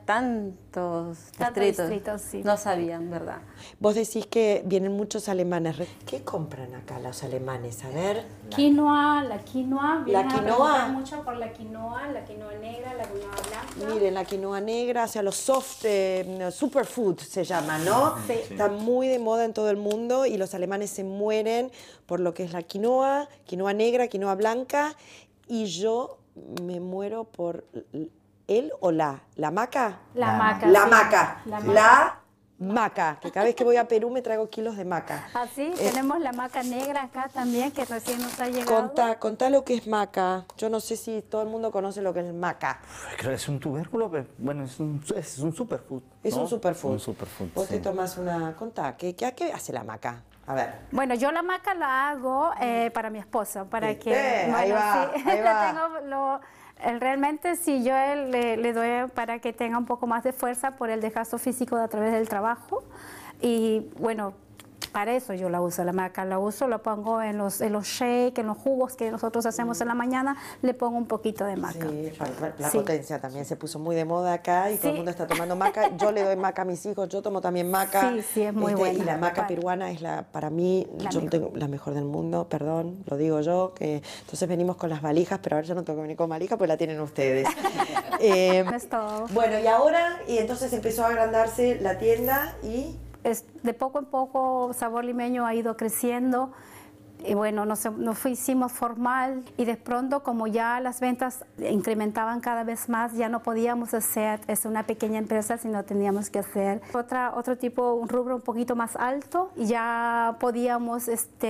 tantos distritos, sí. No sabían, ¿verdad? Vos decís que vienen muchos alemanes. ¿Qué compran acá los alemanes? A ver. Quinoa, la quinoa. Vienen quinoa. a preguntar mucho por la quinoa negra, la quinoa blanca. Miren, la quinoa negra, o sea, los soft, superfood se llama, ¿no? Sí. Está muy de moda en todo el mundo y los alemanes se mueren por lo que es la quinoa negra, quinoa blanca, y yo me muero por él o la maca. La maca. La sí. maca. La La maca, que cada vez que voy a Perú me traigo kilos de maca. Así, tenemos la maca negra acá también, que recién nos ha llegado. Contá lo que es maca. Yo no sé si todo el mundo conoce lo que es maca. Creo que es un tubérculo, pero bueno, es un superfood. Es ¿no? un superfood. Un superfood, Vos te sí. tomás una... Contá, ¿qué hace la maca? A ver. Bueno, yo la maca la hago para mi esposo, para que... ahí va, sí, ahí va. Realmente sí, yo le doy para que tenga un poco más de fuerza por el desgaste físico a través del trabajo. Y bueno, para eso yo la uso, la maca la uso, la pongo en los shakes, en los jugos que nosotros hacemos en la mañana, le pongo un poquito de maca. Sí, la Sí. potencia también se puso muy de moda acá y todo el mundo está tomando maca. Yo le doy maca a mis hijos, yo tomo también maca. Sí, es muy buena. Y la maca peruana es para mí, yo mejor. tengo la mejor del mundo, perdón, lo digo yo. Entonces venimos con las valijas, pero ahora ya no tengo que venir con valija, pues la tienen ustedes. Es todo. Bueno, y entonces empezó a agrandarse la tienda y... De poco en poco Sabor Limeño ha ido creciendo y bueno, nos hicimos formal y de pronto como ya las ventas incrementaban cada vez más, ya no podíamos hacer una pequeña empresa, sino teníamos que hacer otro tipo, un rubro un poquito más alto y ya podíamos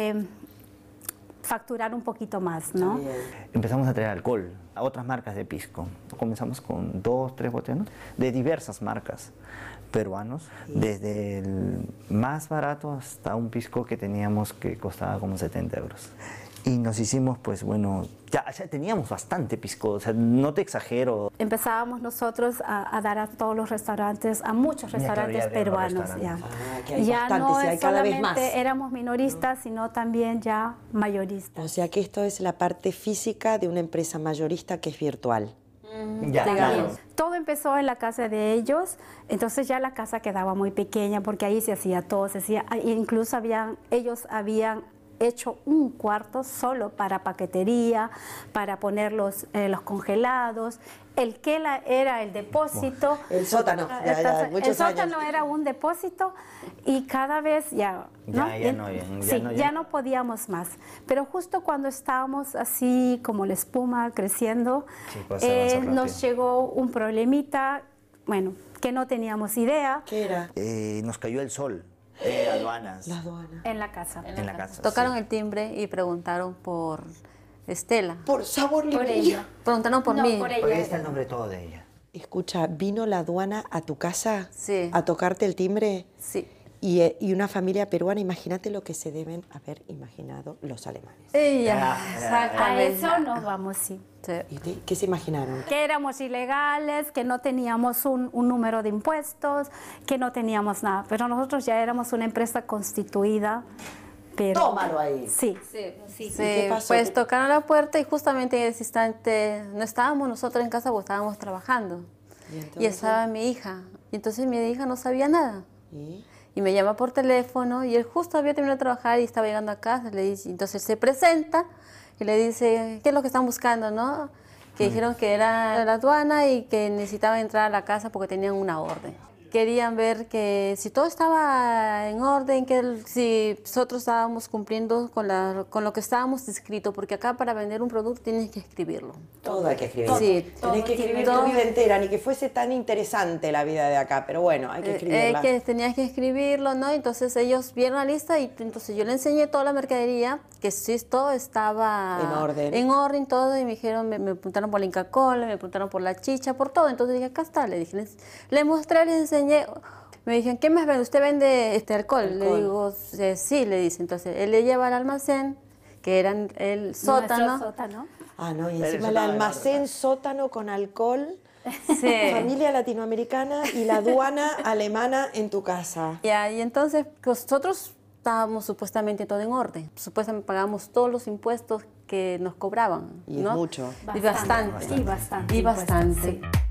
facturar un poquito más, ¿no? Empezamos a traer alcohol a otras marcas de pisco. Comenzamos con 2, 3 botellas de diversas marcas peruanos, desde el más barato hasta un pisco que teníamos que costaba como 70 euros. Y nos hicimos, pues bueno, ya teníamos bastante pisco, o sea, no te exagero. Empezábamos nosotros a dar a todos los restaurantes, a muchos restaurantes claro, ya había peruanos. restaurantes. Ya, que hay ya bastantes, no y hay cada vez más. solamente éramos minoristas, sino también ya mayoristas. O sea que esto es la parte física de una empresa mayorista que es virtual. Ya, claro. Todo empezó en la casa de ellos, entonces ya la casa quedaba muy pequeña porque ahí se hacía todo, incluso ellos habían hecho un cuarto solo para paquetería, para poner los congelados. El que era el depósito. El sótano, El sótano era un depósito y cada vez ya no podíamos más. Pero justo cuando estábamos así como la espuma creciendo, Sí, pues, avanza nos rápido. llegó un problemita, bueno, que no teníamos idea ¿Qué era? Nos cayó el sol, aduanas. La aduana. en la casa. En la casa. Tocaron sí. el timbre y preguntaron por Estela. Por Sabor Por Limeño. ella. Preguntaron por No, mí. por ella. Porque ahí está el nombre todo de ella. Escucha, ¿vino la aduana a tu casa Sí. a tocarte el timbre? Sí. Y una familia peruana, imagínate lo que se deben haber imaginado los alemanes. Ella, A exactamente. eso nos vamos, sí. Sí. ¿Qué se imaginaron? Que éramos ilegales, que no teníamos un número de impuestos, que no teníamos nada. Pero nosotros ya éramos una empresa constituida. Pero, Tómalo ahí. Sí. Sí, qué pasó? pues tocaron la puerta y justamente en ese instante no estábamos nosotros en casa porque estábamos trabajando. Y estaba mi hija. Y entonces mi hija no sabía nada. ¿Y? Y me llama por teléfono y él justo había terminado de trabajar y estaba llegando a casa. Le dice, entonces se presenta y le dice, ¿qué es lo que están buscando, no? Que dijeron que era la aduana y que necesitaban entrar a la casa porque tenían una orden. Querían ver que si todo estaba en orden, que si nosotros estábamos cumpliendo con lo que estábamos escrito, porque acá para vender un producto tienes que escribirlo. Todo hay que escribir. Sí, Tenés que escribir todo. tu vida entera, ni que fuese tan interesante la vida de acá, pero bueno, hay que escribirla. Tenías que escribirlo, ¿no? Entonces ellos vieron la lista y entonces yo le enseñé toda la mercadería, que sí, todo estaba En orden. en orden, todo, y me dijeron, me preguntaron por la Inca Kola, me preguntaron por la chicha, por todo. Entonces dije, acá está, le dije, le mostré, les enseñé. Me dijeron, ¿qué más vende? ¿Usted vende alcohol? Le digo, sí, le dice. Entonces él le lleva al almacén, que era el sótano. Nuestro sótano. Ah, no, y Pero encima eso el no, almacén sótano con alcohol, Sí. familia latinoamericana y la aduana alemana en tu casa. Ya, y entonces nosotros estábamos supuestamente todo en orden. Supuestamente pagamos todos los impuestos que nos cobraban. Y es ¿no? mucho. Y bastante. Y bastante. Y bastante. Sí.